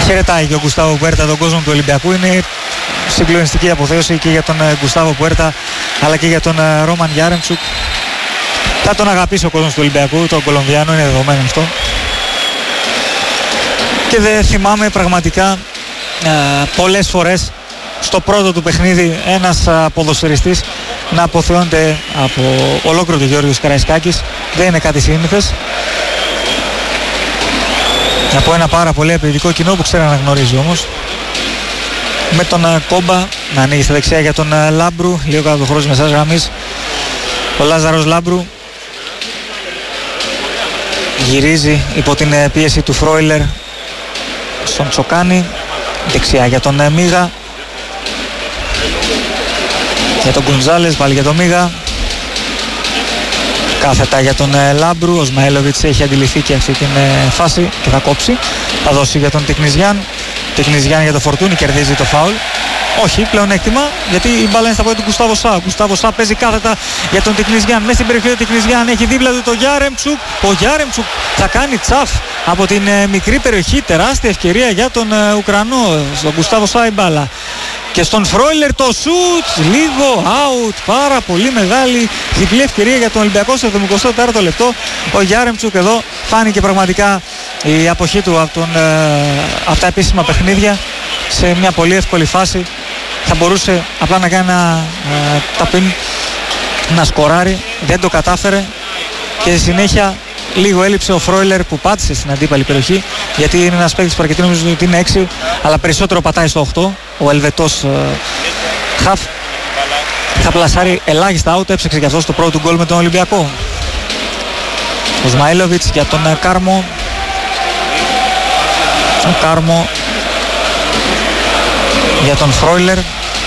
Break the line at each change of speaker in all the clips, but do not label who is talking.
χαιρετάει και ο Γκουστάβο Πουέρτα τον κόσμο του Ολυμπιακού. Είναι συγκλονιστική αποθέωση και για τον Γκουστάβο Πουέρτα αλλά και για τον Ρόμαν Γιάρεμτσουκ. Θα τον αγαπήσει ο κόσμος του Ολυμπιακού, τον Κολομβιάνο, είναι δεδομένο αυτό. Και δεν θυμάμαι πραγματικά πολλές φορές στο πρώτο του παιχνίδι ένας ποδοσφαιριστής να αποθεώνεται από ολόκληρο τον Γιώργος Καραϊσκάκης. Δεν είναι κάτι σύνηθες. Από ένα πάρα πολύ απαιτητικό κοινό που ξέρει να αναγνωρίζει όμως. Με τον Κόμπα να ανοίγει στα δεξιά για τον Λάμπρου, λίγο κάτω το χρόνο μεσάς γραμμής. Ο Λάζαρος Λάμπρου γυρίζει υπό την πίεση του Φρόιλερ στον Τσοκάνη, δεξιά για τον Μίγα, για τον Γκονζάλες, πάλι για τον Μίγα, κάθετα για τον Λάμπρου. Ο Σμαήλοβιτς έχει αντιληφθεί και αυτή την φάση και θα κόψει, θα δώσει για τον Τεκνιζιάν. Τεκνιζιάν για το Φορτούνι, κερδίζει το φάουλ. Όχι, πλεονέκτημα, γιατί η μπάλα είναι στα πόδια του Γκουστάβο Σα. Ο Γκουστάβο Σα παίζει κάθετα για τον Τεκνιζιάν. Μέσα στην περιοχή του Τεκνιζιάν έχει δίπλα του τον Γιάρεμτσουκ. Ο Γιάρεμτσουκ θα κάνει τσαφ από την μικρή περιοχή. Τεράστια ευκαιρία για τον Ουκρανό. Στον Γκουστάβο Σα η μπάλα. Και στον Φρόιλερ το σουτ, λίγο out, πάρα πολύ μεγάλη διπλή ευκαιρία για τον Ολυμπιακό στο 74ο λεπτό. Ο Γιάρεμτσουκ εδώ φάνηκε πραγματικά η αποχή του από τα επίσημα παιχνίδια σε μια πολύ εύκολη φάση. Θα μπορούσε απλά να κάνει ένα ταπίν, να σκοράρει, δεν το κατάφερε και στη συνέχεια λίγο έλειψε ο Φρόιλερ που πάτησε στην αντίπαλη περιοχή, γιατί είναι ένας παίκτης που αρκετή νομίζω ότι είναι 6 αλλά περισσότερο πατάει στο 8, ο Ελβετός χαφ. Θα πλασάρει ελάχιστα out, έψαξε και αυτό το πρώτο γκολ με τον Ολυμπιακό. Ο Σμαήλοβιτς για τον Κάρμο. Ο Κάρμο για τον Φρόιλερ.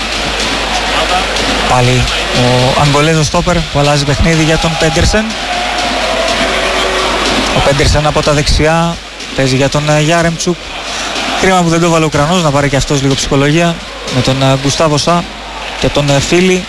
Πάλι ο Αγγολέζος στόπερ που αλλάζει παιχνίδι για τον Πέντερσεν. Ο Πέντερσεν από τα δεξιά παίζει για τον Γιάρεμτσουκ. Κρίμα που δεν το βάλε ο Ουκρανός, να πάρει και αυτός λίγο ψυχολογία με τον Γκουστάβο Σα και τον Φίλι.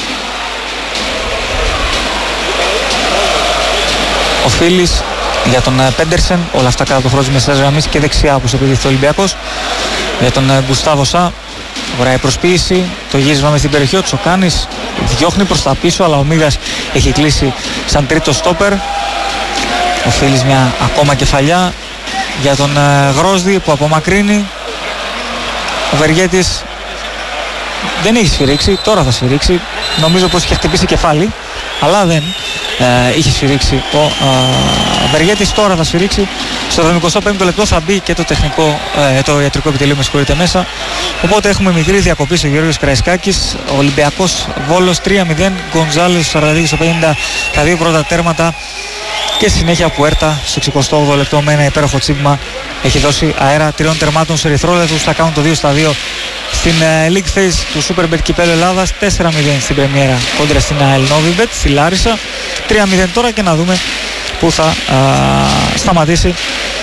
Ο Φίλης για τον Πέντερσεν, όλα αυτά κάτω από το χρόνο της μεσαίας γραμμής και δεξιά όπως επιδείχθηκε ο Ολυμπιακός. Για τον Γκουστάβο Σα, ωραία προσποίηση, το γύρισμα μες στην περιοχή, ο Τσοκάνης διώχνει προς τα πίσω αλλά ο Μίγας έχει κλείσει σαν τρίτο στόπερ. Ο Φίλης μια ακόμα κεφαλιά για τον Γρόσδη που απομακρύνει. Ο Βεργέτης δεν έχει σφυρίξει, τώρα θα σφυρίξει. Νομίζω πως είχε χτυπήσει κεφάλι, αλλά δεν είχε σφυρίξει ο Βεργέτης. Τώρα θα σφυρίξει. Στο 75ο λεπτό θα μπει και το ιατρικό επιτελείο, με συγχωρείτε, μέσα. Οπότε έχουμε μικρή διακοπή στο Γιώργος Καραϊσκάκης. Ο Ολυμπιακός Βόλος 3-0, Γκονζάλες στο 42 στο 50, τα δύο πρώτα τέρματα. Και συνέχεια Πουέρτα στο 68ο λεπτό με ένα υπέροχο τσίπημα έχει δώσει αέρα 3 τερμάτων σε ερυθρόλευκους. Θα κάνουν το 2-2 στην League Phase του Superbet Κυπέλλου Ελλάδας. 4-0 στην πρεμιέρα κόντρα στην ΑΕΛ Novibet στη Λάρισα. 3-0 τώρα και να δούμε πού θα σταματήσει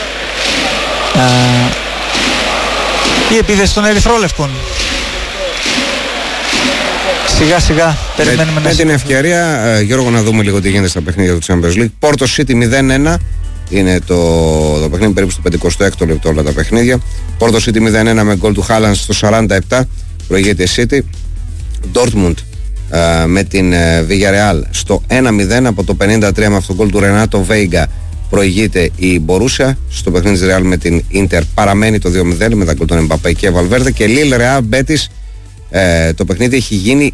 η επίδεση των ερυθρόλευκων. Σιγά σιγά περιμένουμε
με την ευκαιρία, Γιώργο, να δούμε λίγο τι γίνεται στα παιχνίδια του Champions League. Πόρτο City 0-1 είναι το παιχνίδι, περίπου στο 56ο λεπτό όλα τα παιχνίδια. Πόρτο City 0-1 με γκολ του Χάλαντ στο 47, προηγείται η City. Dortmund με την Villarreal στο 1-0, από το 53 με αυτό το γκολ του Ρενάτο Βέιγκα προηγείται η Borussia. Στο παιχνίδι της Real με την Inter παραμένει το 2-0 με τα γκολ των Mbappé και Valverde. Και Lille Real Betis, το παιχνίδι έχει γίνει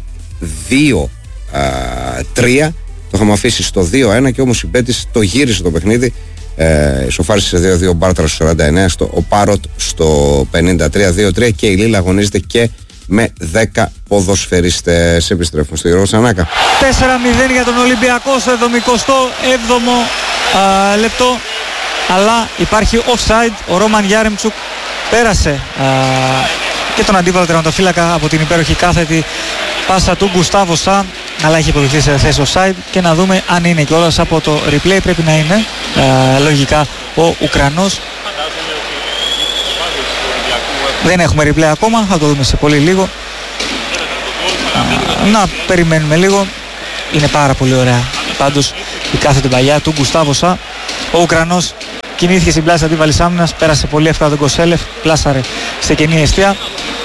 2-3, το είχαμε αφήσει στο 2-1 και όμως η Betis το γύρισε το παιχνίδι, σοφάρισε σε 2-2 ο Μπάρτρα στο 49, ο Πάροτ στο 53, 2-3 και η Λίλα αγωνίζεται και με 10 ποδοσφαιριστές. Επιστρέφουμε στο Γιώργο Τσανάκα.
4-0 για τον Ολυμπιακό στο 77ο λεπτό, αλλά υπάρχει offside. Ο Ρόμαν Γιάρεμτσουκ πέρασε και τον αντίπαλο τερματοφύλακα από την υπέροχη κάθετη πάσα του Γκουστάβο Σα, αλλά έχει υποδειχθεί σε θέση offside. Και να δούμε αν είναι κιόλας από το replay, πρέπει να είναι λογικά ο Ουκρανός. Δεν έχουμε replay ακόμα, θα το δούμε σε πολύ λίγο. Να περιμένουμε λίγο. Είναι πάρα πολύ ωραία πάντως η κάθετη παλιά του Γκουστάβο Σα. Ο Ουκρανός κινήθηκε στην πλάση αντίβαλης άμυνας, πέρασε πολύ εύκολα τον Κοσέλεφ, πλάσαρε σε κενή εστία.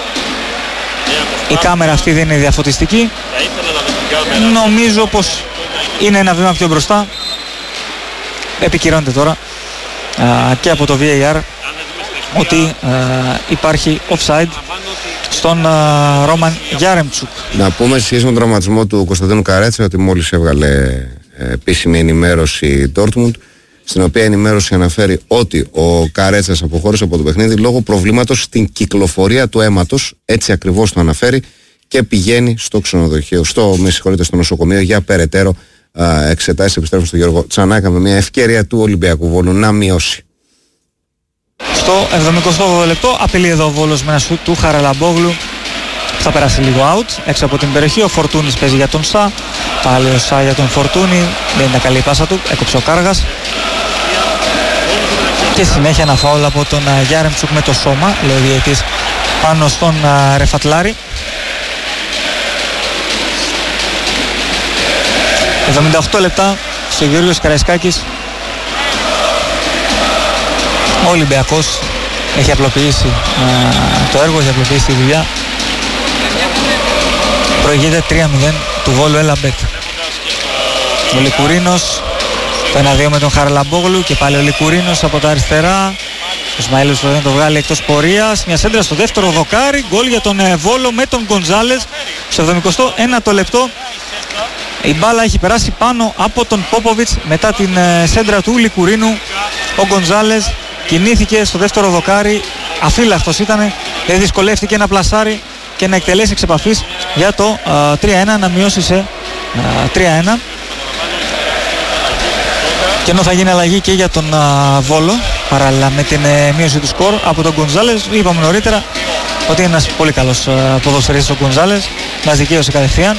Η κάμερα αυτή δεν είναι διαφωτιστική. Νομίζω πως είναι ένα βήμα πιο μπροστά. Επικυρώνεται τώρα και από το VAR ότι υπάρχει offside στον Ρόμαν Γιάρεμτσουκ.
Να πούμε σε σχέση με τον τραυματισμό του Κωνσταντίνου Καρέτσα ότι μόλις έβγαλε επίσημη ενημέρωση η Dortmund, στην οποία ενημέρωση αναφέρει ότι ο Καρέτσας αποχώρησε από το παιχνίδι λόγω προβλήματος στην κυκλοφορία του αίματος, έτσι ακριβώς το αναφέρει, και πηγαίνει στο ξενοδοχείο, στο νοσοκομείο για περαιτέρω εξετάσεις. Επιστρέφουμε στον Γιώργο Τσανάκα με μια ευκαιρία του Ολυμπιακού Βόλου να μειώσει.
Στο 78 λεπτό απειλεί εδώ ο Βόλος με ένα σουτ του Χαραλαμπόγλου. Θα περάσει λίγο out έξω από την περιοχή. Ο Φορτούνης παίζει για τον Σα. Πάλι ο Σα για τον Φορτούνη. Δεν ήταν καλή η πάσα του. Έκοψε ο Κάργας. Και συνέχεια ένα φάουλ από τον Γιάρεμτσουκ με το σώμα, λέει ο διαιτητής, πάνω στον Ρεφατλάρη. 78 λεπτά στο Γεώργιος Καραϊσκάκης. Ο Ολυμπιακός έχει απλοποιήσει το έργο, έχει απλοποιήσει τη δουλειά. Προηγείται 3-0 του Βόλου Ελαμπέτ. Ο Λικουρίνος, το 1-2 με τον Χαραλαμπόγλου και πάλι ο Λικουρίνος από τα αριστερά. Ο Σμαήλος δεν το βγάλει εκτός πορείας. Μια σέντρα στο δεύτερο δοκάρι. Γκολ για τον Βόλο με τον Γκονζάλες στο 71ο λεπτό. Η μπάλα έχει περάσει πάνω από τον Πόποβιτς μετά την σέντρα του Λικουρίνου. Ο Γκονζάλες κινήθηκε στο δεύτερο δοκάρι. Αφύλακτος ήταν, δεν δυσκολεύτηκε να πλασάρει και να εκτελέσει εξ επαφής για το 3-1, να μειώσει σε 3-1. Και ενώ θα γίνει αλλαγή και για τον Βόλο παράλληλα με την μείωση του σκορ από τον Γκονζάλες. Είπαμε νωρίτερα ότι είναι ένας πολύ καλός ποδοσφαιριστής ο Γκονζάλες. Μας δικαίωσε κατευθείαν.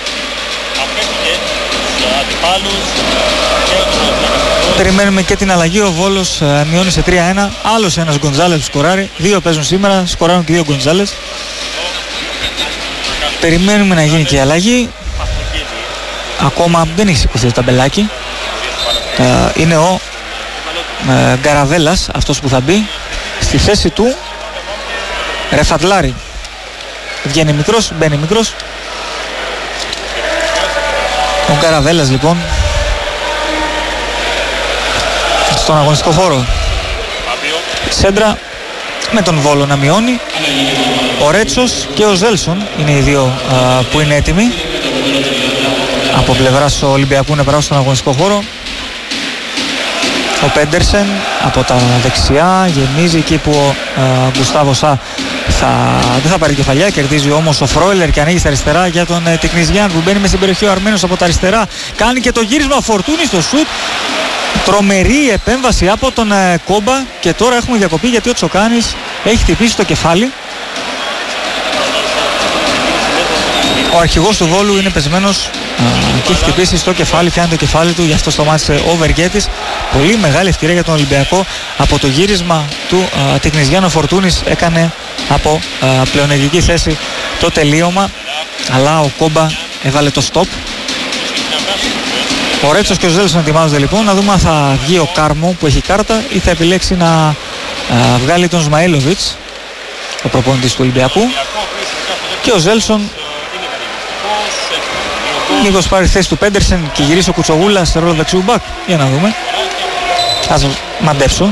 Περιμένουμε και την αλλαγή. Ο Βόλος μειώνει σε 3-1. Άλλος ένας Γκονζάλες που σκοράρει. Δύο παίζουν σήμερα, σκοράρουν και δύο Γκονζάλες. Περιμένουμε να γίνει και η αλλαγή. Ακόμα δεν έχει σηκωθεί το ταμπελάκι. Είναι ο Γκαραβέλας αυτός που θα μπει στη θέση του Ρεφατλάρη. Βγαίνει μικρός, μπαίνει μικρός. Ο Γκαραβέλας λοιπόν στον αγωνιστικό χώρο. Σέντρα με τον Βόλο να μειώνει. Ο Ρέτσος και ο Ζέλσον είναι οι δύο που είναι έτοιμοι από πλευράς Ολυμπιακού να περάσουν στον αγωνιστικό χώρο. Ο Πέντερσεν από τα δεξιά γεμίζει εκεί που ο Γκουστάβο Σα δεν θα πάρει κεφαλιά. Κερδίζει όμως ο Φρόιλερ και ανοίγει στα αριστερά για τον Τεκνιζιάν που μπαίνει μες στην περιοχή. Ο Αρμένος από τα αριστερά κάνει και το γύρισμα. Ο Φορτούνης στο σουτ. Τρομερή επέμβαση από τον Κόμπα και τώρα έχουμε διακοπή γιατί ο Τσοκάνης έχει χτυπήσει το κεφάλι. Ο αρχηγός του Βόλου είναι πεσμένος και έχει χτυπήσει στο κεφάλι, πιάνει το κεφάλι του, γι' αυτό σταμάτησε ο Βεργέτης. Πολύ μεγάλη ευκαιρία για τον Ολυμπιακό. Από το γύρισμα του Τεκνιζιάνο Φορτούνης έκανε από πλεονεκτική θέση το τελείωμα, αλλά ο Κόμπα έβαλε το stop. Ο Ρέτσος και ο Ζέλσον ετοιμάζονται λοιπόν. Να δούμε αν θα βγει ο Κάρμο που έχει κάρτα ή θα επιλέξει να βγάλει τον Σμαήλοβιτς, ο προπονητής του Ολυμπιακού. Και ο Ζέλσον μήπως πάρει θέση του Πέντερσεν και γυρίσει ο Κουτσογούλας σε ρόλο δεξιού μπακ. Για να δούμε. Ας μαντέψω.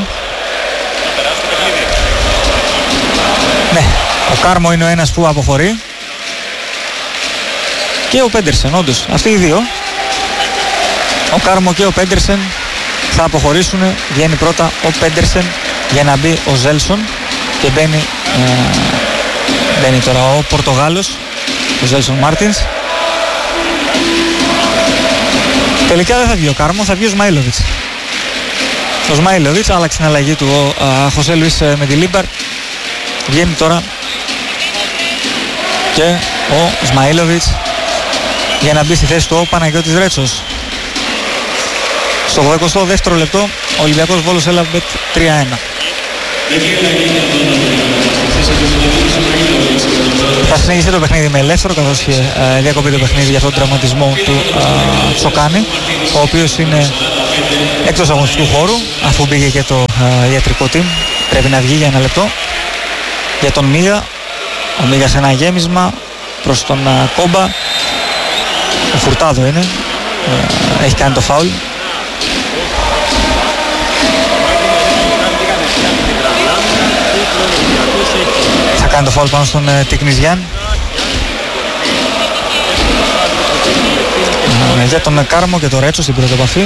Ναι, ο Κάρμο είναι ο ένας που αποχωρεί. Και ο Πέντερσεν, όντως. Αυτοί οι δύο, ο Κάρμο και ο Πέντερσεν, θα αποχωρήσουν. Βγαίνει πρώτα ο Πέντερσεν για να μπει ο Ζέλσον. Και μπαίνει τώρα ο Πορτογάλος, ο Ζέλσον Μάρτινς. Τελικά δεν θα βγει ο Κάρμο, θα βγει ο Σμαήλοβιτς. Ο Σμαήλοβιτς άλλαξε την αλλαγή του ο Χωσέ Λουίς με τη Λίμπαρ. Βγαίνει τώρα και ο Σμαήλοβιτς για να μπει στη θέση του ο Παναγιώτης Ρέτσος. Στο 82ο λεπτό ο Ολυμπιακός Βόλος Ελαμπέτ 3-1. Θα συνεχίσει το παιχνίδι με ελεύθερο, καθώς διακοπεί το παιχνίδι για αυτόν τον τραυματισμό του Τσοκάνη, ο οποίος είναι εκτός αγωνιστικού χώρου, αφού μπήκε και το ιατρικό team. Πρέπει να βγει για ένα λεπτό. Για τον Μίγα, ο Μίγας ένα γέμισμα προς τον Κόμπα. Ο Φουρτάδο είναι, έχει κάνει το φάουλ. Θα κάνει το φάουλ πάνω στον Τικνιζιάν. Για τον Κάρμο και τον Ρέτσο στην πρώτη επαφή.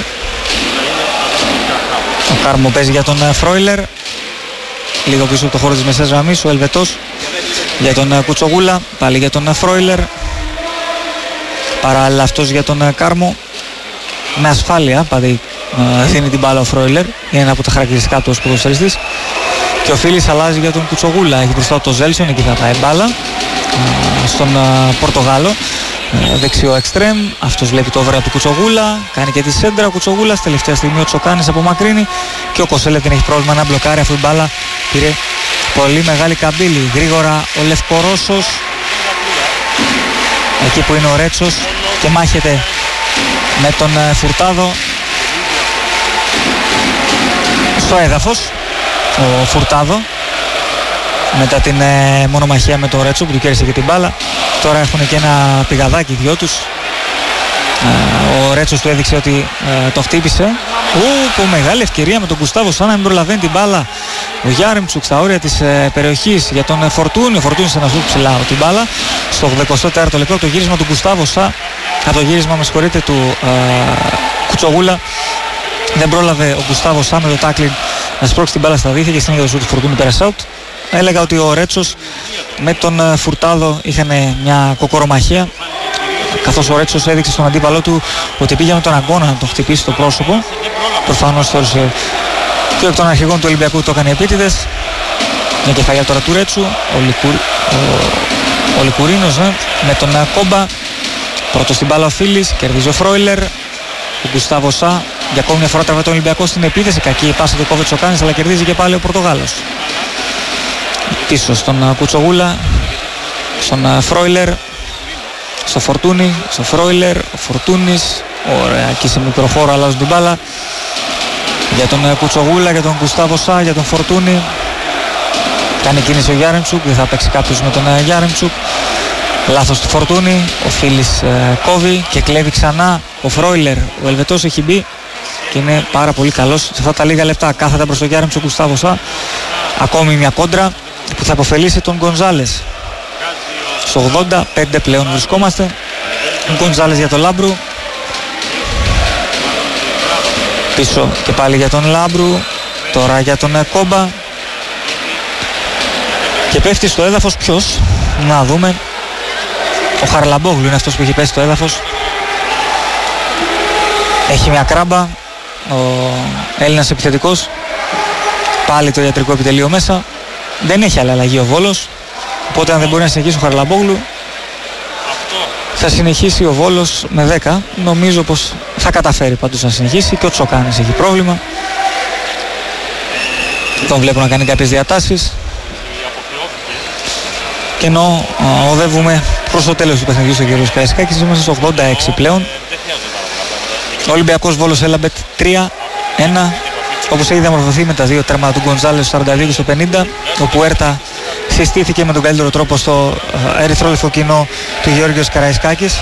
Ο Κάρμο παίζει για τον Φρόιλερ, λίγο πίσω από το χώρο της μεσαίας γραμμής. Ο Ελβετός για τον Κουτσογούλα, πάλι για τον Φρόιλερ. Παράλληλα αυτός για τον Κάρμο, με ασφάλεια πάντα δίνει την μπάλα ο Φρόιλερ, είναι ένα από τα χαρακτηριστικά του ως ποδοσφαιριστής. Και ο Φίλης αλλάζει για τον Κουτσογούλα, έχει μπροστά το Ζέλσον, εκεί θα πάει μπάλα στον Πορτογάλο, δεξιό εξτρέμ. Αυτός βλέπει το έβρα του Κουτσογούλα, κάνει και τη σέντρα ο Κουτσογούλας. Τελευταία στιγμή ο Τσοκάνης απομακρύνει και ο Κοσέλε δεν έχει πρόβλημα να μπλοκάρει, αφού η μπάλα πήρε πολύ μεγάλη καμπύλη. Γρήγορα ο Λευκορώσος, εκεί που είναι ο Ρέτσος, και μάχεται με τον Φουρτάδο στο έδαφος. Ο Φουρτάδο, μετά την μονομαχία με τον Ρέτσο που του κέρδισε και την μπάλα, τώρα έχουν και ένα πηγαδάκι οι δυο τους. Ο Ρέτσος του έδειξε ότι το χτύπησε. Που μεγάλη ευκαιρία με τον Γκουστάβο Σά να μην προλαβαίνει την μπάλα. Ο Γιάρεμτσουκ στα όρια της περιοχής για τον Φορτούνι. Ο Φορτούνις να σούτ ψηλά την μπάλα στο 84ο λεπτό. Το γύρισμα του Γκουστάβο Σά, από το γύρισμα του Κουτσογούλα, δεν πρόλαβε ο Γκουστάβο Σά με το τάκλιν να σπρώξει την μπάλα στα δίχτυα και συνέχεια το σούτ του Φορτούνι πέρασε out. Έλεγα ότι ο Ρέτσος με τον Φουρτάδο είχαν μια κοκορομαχία, καθώς ο Ρέτσος έδειξε στον αντίπαλό του ότι πήγε με τον αγκώνα να τον χτυπήσει στο πρόσωπο. Προφανώς θεώρησε και εκ των αρχηγών του Ολυμπιακού το έκανε επίτηδες. Μια κεφαλιά τώρα του Ρέτσου, ο Λικουρίνος με τον Κόμπα. Πρώτος στην μπάλα ο Φίλης, κερδίζει ο Φρόιλερ. Ο Γκουστάβο Σά για ακόμη μια φορά τραβάει τον Ολυμπιακό στην επίθεση. Κακή η πάσα του κόβει Τσοκάνης, αλλά κερδίζει και πάλι ο Πορτογάλος. Πίσω στον Κουτσογούλα, στον Φρόιλερ, στο Φορτούνι, στο Φρόιλερ, ο Φορτούνης, ωραία, εκεί σε μικροχώρο αλλάζουν την μπάλα. Για τον Κουτσογούλα, για τον Γκουστάβο Σά, για τον Φορτούνι. Κάνει κίνηση ο Γιάρεμτσουκ, δεν θα παίξει κάποιος με τον Γιάρεμτσουκ. Λάθος του Φορτούνι, ο Φίλης κόβει και κλέβει ξανά ο Φρόιλερ. Ο Ελβετός έχει μπει και είναι πάρα πολύ καλός σε αυτά τα λίγα λεπτά. Κάθετα προς τον Γιάρεμτσουκ, Γκουστάβο Σά. Ακόμη μια κόντρα που θα αποφελήσει τον Γκονζάλες. Στο 85 πλέον βρισκόμαστε. Ο Γκονζάλες για τον Λάμπρου. Πίσω και πάλι για τον Λάμπρου. Τώρα για τον Κόμπα. Και πέφτει στο έδαφος ποιος? Να δούμε. Ο Χαρλαμπόγλου είναι αυτός που έχει πέσει στο έδαφος. Έχει μια κράμπα ο Έλληνας επιθετικός. Πάλι το ιατρικό επιτελείο μέσα. Δεν έχει άλλη αλλαγή ο Βόλος. Οπότε αν δεν μπορεί να συνεχίσει ο Χαρλαμπόγλου, θα συνεχίσει ο Βόλος με 10. Νομίζω πως θα καταφέρει πάντως να συνεχίσει. Και ο Τσοκάνης έχει πρόβλημα. Τον βλέπω να κάνει κάποιες διατάσεις. Και ενώ οδεύουμε προς το τέλος του παιχνιδιού στο κ. Καραϊσκάκης, είμαστε στο 86 πλέον. Ο Ολυμπιακός Βόλος Έλαμπετ 3-1. Όπως έχει διαμορφωθεί με τα δύο τέρματα του Γκονζάλες στο 42 και στο 50. Ο Πουέρτα συστήθηκε με τον καλύτερο τρόπο στο ερυθρόλευκο κοινό του Γεώργιος Καραϊσκάκης.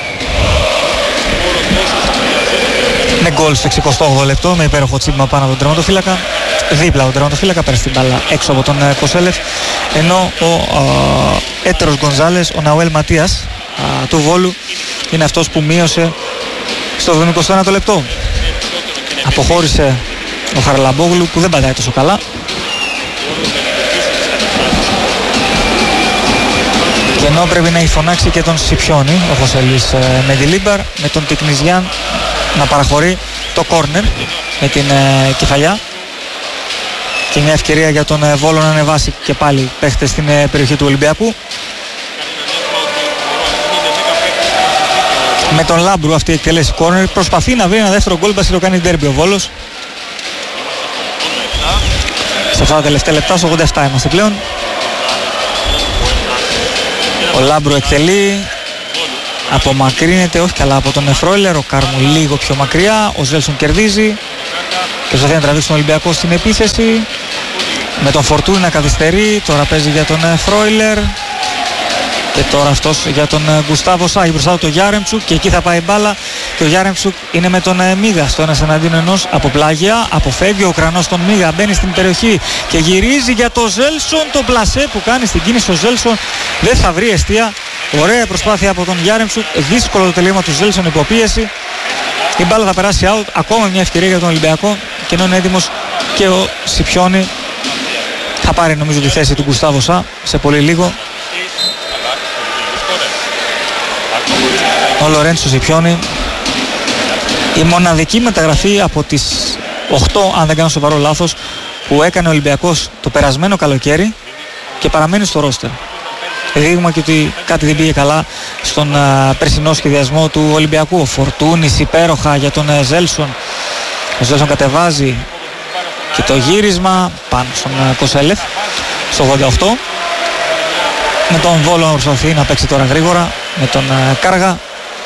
Με γκολ στο 68 λεπτό, με υπέροχο τσίπημα πάνω από τον τερματοφύλακα. Δίπλα από τον τερματοφύλακα, πέρασε την μπάλα έξω από τον Κοσέλεφ. Ενώ ο έτερος Γκονζάλες, ο Ναουέλ Ματίας του Βόλου, είναι αυτός που μείωσε στο 21ο λεπτό. Αποχώρησε ο Χαρλαμπόγλου που δεν πατάει τόσο καλά. Και ενώ πρέπει να έχει φωνάξει και τον Σιπιόνι, ο Χωσελής Μεντιλίμπαρ, με τον Τικνιζιάν να παραχωρεί το κόρνερ με την κεφαλιά. Και μια ευκαιρία για τον Βόλο να ανεβάσει και πάλι παίχτες στην περιοχή του Ολυμπιακού. Με τον Λάμπρου αυτή η εκτελέση κόρνερ προσπαθεί να βρει ένα δεύτερο γκολ, μπας το κάνει ντέρμπι ο Βόλος. Σε αυτά τα τελευταία λεπτά, στο 87 είμαστε πλέον. Ο Λάμπρου εκτελεί, απομακρύνεται, όχι καλά από τον Φρόιλερ. Ο Κάρμου λίγο πιο μακριά. Ο Ζέλσον κερδίζει. Προσπαθεί να τραβήξει τον Ολυμπιακό στην επίθεση. Με τον Φορτούνι να καθυστερεί. Τώρα παίζει για τον Φρόιλερ. Και τώρα αυτός για τον Γκουστάβο Σάγη. Μπροστά του το Γιάρεμτσουκ και εκεί θα πάει μπάλα. Και ο Γιάρεμτσουκ είναι με τον Μίγα στο 1-1 από πλάγια. Αποφεύγει ο Ουκρανός τον Μίγα. Μπαίνει στην περιοχή και γυρίζει για το Ζέλσον. Το πλασέ που κάνει στην κίνηση ο Ζέλσον δεν θα βρει εστία. Ωραία προσπάθεια από τον Γιάρεμτσουκ. Δύσκολο το τελείωμα του Ζέλσον, υποπίεση. Η μπάλα θα περάσει out. Ακόμα μια ευκαιρία για τον Ολυμπιακό. Και ενώ είναι έτοιμος και ο Σιπιόνι, θα πάρει νομίζω τη θέση του Γκουστάβο Σα σε πολύ λίγο. Ο Λορέντσο Σιπιόνι, η μοναδική μεταγραφή από τις 8, αν δεν κάνω σοβαρό λάθος, που έκανε ο Ολυμπιακός το περασμένο καλοκαίρι και παραμένει στο ρόστερ. Δείγμα και ότι κάτι δεν πήγε καλά στον περσινό σχεδιασμό του Ολυμπιακού. Ο Φορτούνης υπέροχα για τον Ζέλσον. Ο Ζέλσον κατεβάζει και το γύρισμα πάνω στον Κοσέλεφ στο 88. Με τον Βόλο να προσπαθεί να παίξει τώρα γρήγορα με τον Κάργα.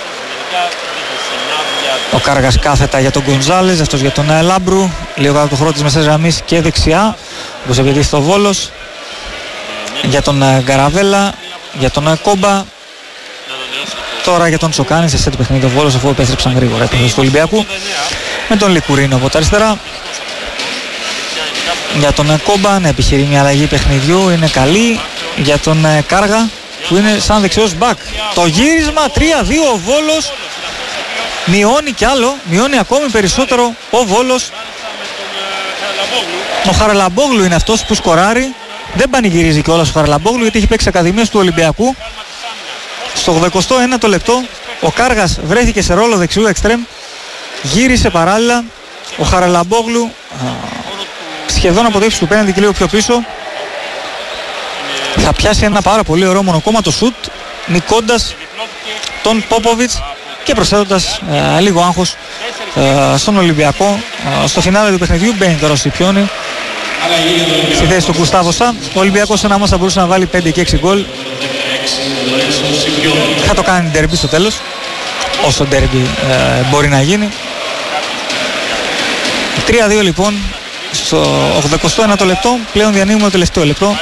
Ο Κάργας κάθετα για τον Γκονζάλες, αυτός για τον Λάμπρου. Λίγο κάτω από το χώρο της μεσαίας γραμμής και δεξιά, όπως επειδή στο Βόλος. Για τον Γκαραβέλα, για τον Κόμπα. Τώρα για τον Τσοκάνη σε σετ παιχνίδι ο Βόλος, αφού επέστρεψαν γρήγορα επίθεση του Ολυμπιακού. Με τον Λικουρίνο από τα αριστερά. Για τον Κόμπα να επιχειρεί μια αλλαγή παιχνιδιού, είναι καλή. Για τον Κάργα που είναι σαν δεξιός μπακ. Το γύρισμα 3-2, ο Βόλος μειώνει κι άλλο, μειώνει ακόμη περισσότερο ο Βόλος. Ο Χαραλαμπόγλου είναι αυτός που σκοράρει. Δεν πανηγυρίζει κιόλας ο Χαραλαμπόγλου γιατί έχει παίξει ακαδημίες του Ολυμπιακού. Στο 81ο λεπτό ο Κάργας βρέθηκε σε ρόλο δεξιού εξτρέμ. Γύρισε παράλληλα. Ο Χαραλαμπόγλου σχεδόν από το ύψος του πέναντι και λίγο πιο πίσω θα πιάσει ένα πάρα πολύ ωραίο μονοκόμματο σουτ, νικώντας τον Πόποβιτς και προσθέτοντας λίγο άγχος στον Ολυμπιακό. Στο φινάλε του παιχνιδιού μπαίνει τώρα ο Σιπιόνι στη θέση του Γκουστάβο Σα. Ο Ολυμπιακός ένα θα μπορούσε να βάλει 5 και 6 γκολ. Θα το κάνει ντερμπι στο τέλος, όσο ντερμπι μπορεί να γίνει. 3-2 λοιπόν στο 81ο λεπτό. Πλέον διανύουμε το τελευταίο λεπτό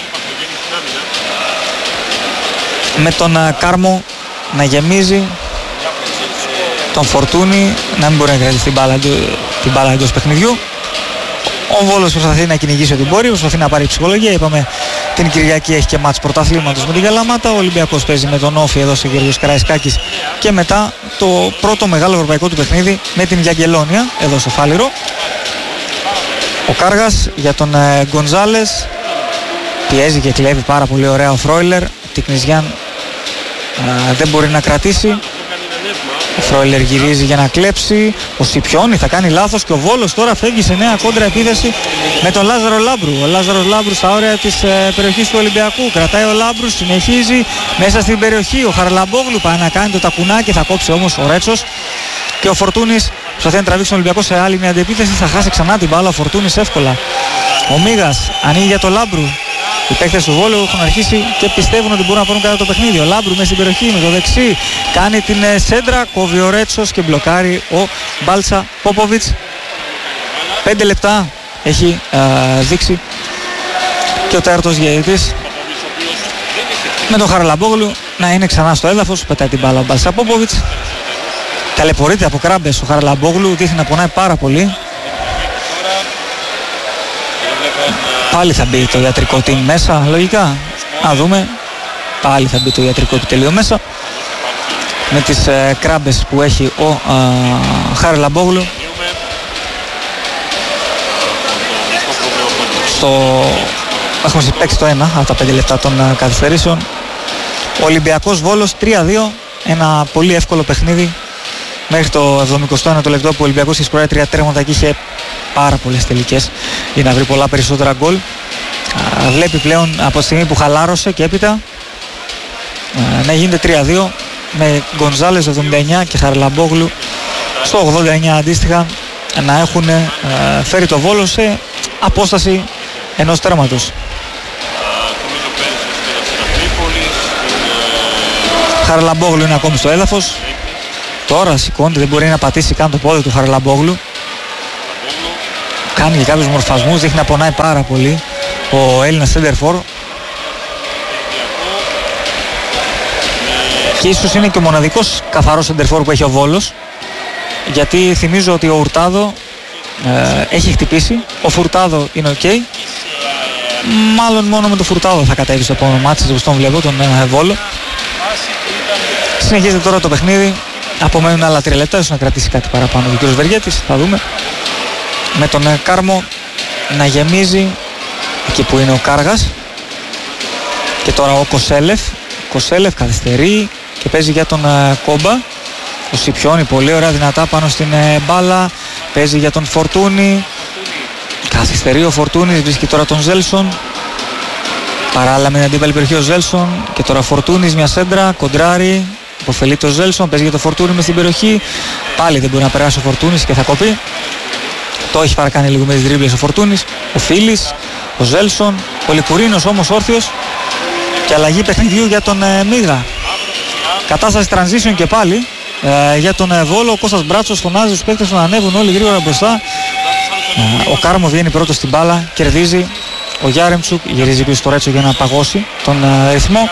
με τον Κάρμο να γεμίζει, τον Φορτούνι να μην μπορεί να κρατήσει την μπάλα εντός παιχνιδιού. Ο Βόλος προσπαθεί να κυνηγήσει ό,τι μπορεί, προσπαθεί να πάρει ψυχολογία. Είπαμε την Κυριακή έχει και μάτς πρωταθλήματος με την Καλαμάτα. Ο Ολυμπιακός παίζει με τον Όφη εδώ στο Γεωργίος Καραϊσκάκης και μετά το πρώτο μεγάλο ευρωπαϊκό του παιχνίδι με την Γιαγγελόνια εδώ στο Φάληρο. Ο Κάργας για τον Γκονζάλες, πιέζει και κλέβει πάρα πολύ ωραία ο Φρόιλερ. Τικνιζιάν δεν μπορεί να κρατήσει. Ο Φρόιλερ γυρίζει για να κλέψει. Ο Σιπιόνι θα κάνει λάθος και ο Βόλος τώρα φεύγει σε νέα κόντρα επίθεση με τον Λάζαρο Λάμπρου. Ο Λάζαρος Λάμπρου στα όρια της περιοχής του Ολυμπιακού. Κρατάει ο Λάμπρου, συνεχίζει μέσα στην περιοχή. Ο Χαραλαμπόγλου πάει να κάνει το τακουνάκι, θα κόψει όμως ο Ρέτσος. Και ο Φορτούνης προσπαθεί να τραβήξει τον Ολυμπιακό σε άλλη μια αντεπίθεση. Θα χάσει ξανά την μπάλα ο Φορτούνης εύκολα. Ο Μίγας ανοίγει για τον Λάμπρου. Οι παίκτες του Βόλου έχουν αρχίσει και πιστεύουν ότι μπορούν να πάρουν κατά το παιχνίδι. Ο Λάμπρου μέσα στην περιοχή με το δεξί κάνει την σέντρα, κόβει ο Ρέτσος και μπλοκάρει ο Μπάλτσα Πόποβιτς. 5 λεπτά έχει δείξει και ο τέταρτος διαιτητής με τον Χαραλαμπόγλου να είναι ξανά στο έδαφος. Πετάει την μπάλα ο Μπάλτσα Πόποβιτς. Ταλαιπωρείται από κράμπες ο Χαραλαμπόγλου, δείχνει να πονάει πάρα πολύ. Πάλι θα μπει το ιατρικό team μέσα, λογικά. Να δούμε. Πάλι θα μπει το ιατρικό επιτελείο μέσα. Με τις κράμπες που έχει ο Χαραλαμπόγλου. Έχουμε παίξει το 1 από τα 5 λεπτά των καθυστερήσεων. Ο Ολυμπιακός Βόλος 3-2. Ένα πολύ εύκολο παιχνίδι. Μέχρι το 71ο λεπτό που ο Ολυμπιακός είχε σκοράρει 3 τέρματα και είχε πάρα πολλές τελικές για να βρει πολλά περισσότερα γκολ. Βλέπει πλέον από τη στιγμή που χαλάρωσε και έπειτα να γίνεται 3-2 με Γκονζάλες 79 και Χαραλαμπόγλου στο 89 αντίστοιχα να έχουν φέρει το Βόλο σε απόσταση ενός τέρματος. Χαραλαμπόγλου είναι ακόμη στο έδαφος. Τώρα σηκώνεται, δεν μπορεί να πατήσει καν το πόδι του Χαραλαμπόγλου. Κάνει και κάποιους μορφασμούς, δείχνει να πονάει πάρα πολύ ο Έλληνας σέντερφορ. Και ίσως είναι και ο μοναδικός καθαρός σέντερφορ που έχει ο Βόλος, γιατί θυμίζω ότι ο Ουρτάδο έχει χτυπήσει, ο Φουρτάδο είναι ok. Μάλλον μόνο με το Φουρτάδο θα κατέβει στο επόμενο μάτσο, όπως τον βλέπω, τον Βόλο. Συνεχίζεται τώρα το παιχνίδι, απομένουν άλλα 3 λεπτά, ίσως να κρατήσει κάτι παραπάνω ο κ. Βεργέτης, θα δούμε. Με τον Κάρμο να γεμίζει εκεί που είναι ο Κάργας. Και τώρα ο Κοσέλεφ καθυστερεί και παίζει για τον Κόμπα. Ο Σιπιώνει πολύ ωραία δυνατά πάνω στην μπάλα. Παίζει για τον Φορτούνη. Καθυστερεί ο Φορτούνης, βρίσκει τώρα τον Ζέλσον. Παράλληλα με την αντίπαλη περιοχή ο Ζέλσον. Και τώρα Φορτούνης, μια σέντρα, κοντράρι. Υποφελεί το Ζέλσον, παίζει για τον Φορτούνη μες στην περιοχή. Πάλι δεν μπορεί να περάσει ο Φορτούνης και θα κοπεί. Το έχει παρακάνει λίγο με τις δρίμπλες ο Φορτούνης. Ο Φίλης, ο Ζέλσον. Ο Λικουρίνος όμως όρθιος. Και αλλαγή παιχνιδιού για τον Μίγα. Κατάσταση transition και πάλι για τον Βόλο. Ο Κώστας Μπράτσος φωνάζει στους παίκτες να ανέβουν όλοι γρήγορα μπροστά. Ο Κάρμο βγαίνει πρώτος στην μπάλα, κερδίζει. Ο Γιάρεμτσουκ γυρίζει πίσω στο Ρέτσο για να παγώσει τον ρυθμό.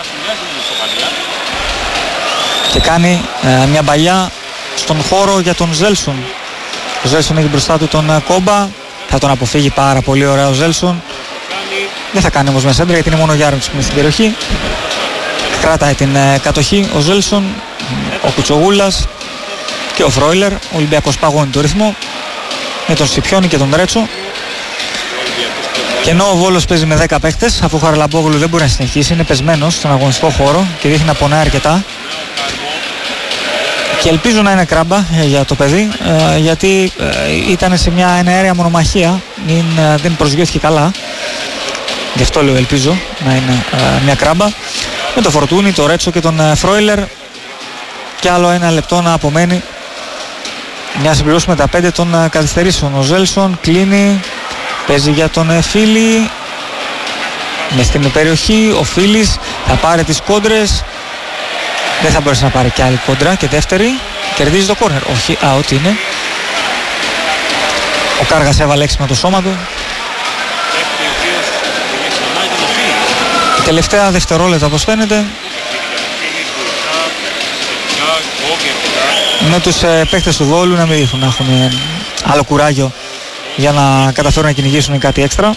Και κάνει μια μπαλιά στον χώρο για τον Ζέλσον. Ο Ζέλσον έχει μπροστά του τον Κόμπα. Θα τον αποφύγει πάρα πολύ ωραία ο Ζέλσον. Δεν θα κάνει όμως με σέντρα γιατί είναι μόνο ο Γιάρεμτσουκ μες στην περιοχή. Κράταει την κατοχή ο Ζέλσον, ο Κουτσογούλας και ο Φρόιλερ. Ο Ολυμπιακός παγώνει το ρυθμό με τον Σιπιώνη και τον Ρέτσο. Και ενώ ο Βόλος παίζει με 10 παίκτες, αφού ο Χαραλαμπόγλου δεν μπορεί να συνεχίσει, είναι πεσμένος στον αγωνιστικό χώρο και δείχνει να πονάει αρκετά. Και ελπίζω να είναι κράμπα για το παιδί, γιατί ήταν σε μια εναέρια μονομαχία, δεν προσγειώθηκε καλά. Γι' αυτό λέω ελπίζω να είναι μια κράμπα. Με το Φορτούνι, το Ρέτσο και τον Φρόιλερ. Και άλλο 1 λεπτό να απομένει. Μια συμπληρώσουμε τα 5 των καθυστερήσεων. Ο Ζέλσον κλείνει, παίζει για τον Φίλη. Μες στην περιοχή ο Φίλης θα πάρει τις κόντρες. Δεν θα μπορέσει να πάρει κι άλλη κόντρα. Και δεύτερη, κερδίζει το κόρνερ. Όχι, ό,τι είναι. Ο Κάργας έβαλε έξυπνα το σώμα του. Τελευταία δευτερόλεπτα όπως φαίνεται. Με τους παίκτες του Βόλου να μην δείχνουν να έχουν άλλο κουράγιο για να καταφέρουν να κυνηγήσουν κάτι έξτρα.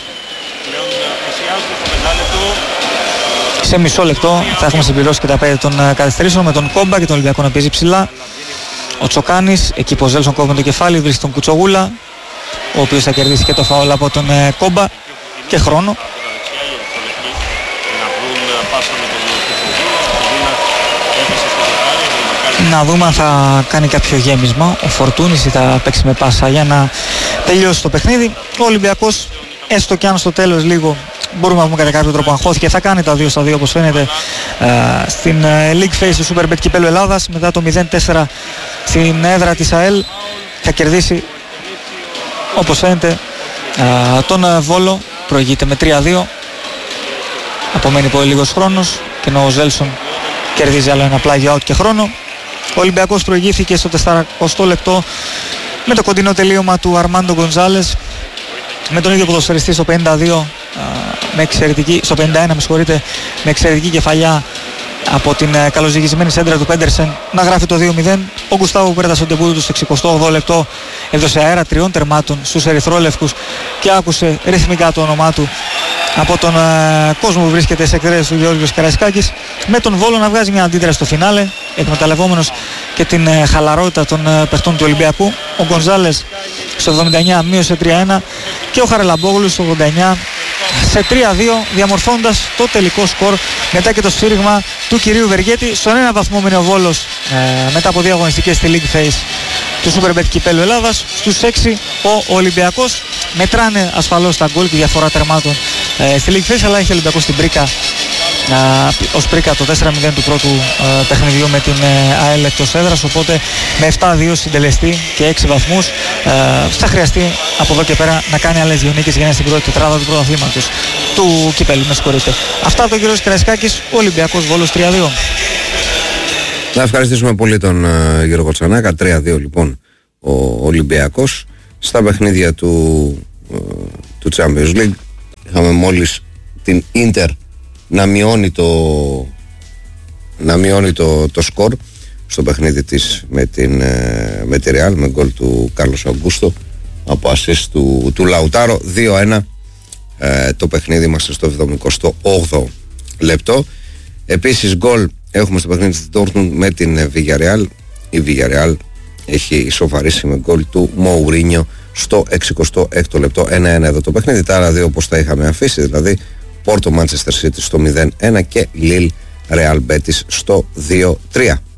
Σε μισό λεπτό θα έχουμε συμπληρώσει και τα 5 των καθυστερήσεων με τον Κόμπα και τον Ολυμπιακό να παίζει ψηλά. Ο Τσοκάνης, εκεί που ο Ζέλσον κόβει με το κεφάλι, βρίσκει τον Κουτσογούλα, ο οποίος θα κερδίσει και το φάουλ από τον Κόμπα και χρόνο. Να δούμε αν θα κάνει κάποιο γέμισμα ο Φορτούνης ή θα παίξει με πάσα για να τελειώσει το παιχνίδι. Ο Ολυμπιακός, έστω και αν στο τέλος λίγο μπορούμε να πούμε κατά κάποιο τρόπο αγχώθηκε, θα κάνει τα 2-2 όπως φαίνεται στην League Phase του Superbet Κυπέλλου Ελλάδας. Μετά το 0-4 στην έδρα της ΑΕΛ θα κερδίσει όπως φαίνεται τον Βόλο, προηγείται με 3-2. Απομένει πολύ λίγος χρόνος και ενώ ο Ζέλσον κερδίζει άλλο ένα πλάγιο out και χρόνο. Ο Ολυμπιακός προηγήθηκε στο 40 λεπτό με το κοντινό τελείωμα του Αρμάντο Γκονζάλες, με τον ίδιο ποδοσφαιριστή στο 52 στο 51 με εξαιρετική κεφαλιά από την καλοζυγισμένη σέντρα του Πέντερσεν να γράφει το 2-0. Ο Γκουστάβο Πέρτα στο ντεμπούτο του στο 68 λεπτό έδωσε αέρα 3 τερμάτων στους ερυθρόλευκους και άκουσε ρυθμικά το όνομά του από τον κόσμο που βρίσκεται σε εκτέλεση του Γιώργος Καραϊσκάκης, με τον Βόλο να βγάζει μια αντίδραση στο φινάλε, εκμεταλλευόμενος και την χαλαρότητα των παιχτών του Ολυμπιακού. Ο Γκονζάλες στο 79 μείωσε 3-1 και ο Χαραλαμπόγλου στο 89 σε 3-2, διαμορφώνοντας το τελικό σκορ μετά και το σφύριγμα του κυρίου Βεργέτη. Στον ένα βαθμό μένει ο Βόλος μετά από 2 αγωνιστικές στη League Phase του Superbet Κυπέλλου Ελλάδας. Στους 6 ο Ολυμπιακός. Μετράνε ασφαλώς τα γκολ και διαφορά τερμάτων στη League Phase, αλλά έχει ο Ολυμπιακός στην πρίκα ως πρίκα το 4-0 του πρώτου παιχνιδιού με την ΑΕΛ εκτός έδρας, οπότε με 7-2 συντελεστή και 6 βαθμούς θα χρειαστεί από εδώ και πέρα να κάνει άλλες 2 νίκες για να είναι στην πρώτη τετράδα του πρωταθλήματος του Κυπέλλου, με συγχωρείτε. Αυτά από τον κύριο Καραϊσκάκης, ο Ολυμπιακός Βόλος 3-2.
Να ευχαριστήσουμε πολύ τον Γιώργο Τσανάκα. 3-2 λοιπόν ο Ολυμπιακός. Στα παιχνίδια του Champions League είχαμε μόλις την Ίντερ να μειώνει το σκορ στο παιχνίδι της με τη Real, με γκολ του Κάρλος Αγκούστο από assist του Λαουτάρο. 2-1 το παιχνίδι μας στο 78ο λεπτό. Επίσης γκολ έχουμε στο παιχνίδι της Dortmund με την Villarreal. Η Villarreal έχει ισοφαρίσει με γκολ του Μοουρίνιο στο 66ο λεπτό. 1-1 εδώ το παιχνίδι. Τα άλλα δύο όπως τα είχαμε αφήσει, δηλαδή Πόρτο Manchester City στο 0-1 και Lille Real Betis στο 2-3.